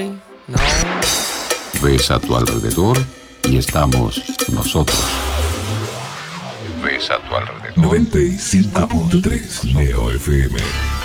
No. Ves a tu alrededor y estamos nosotros. Ves a tu alrededor. 95.3 Neo FM.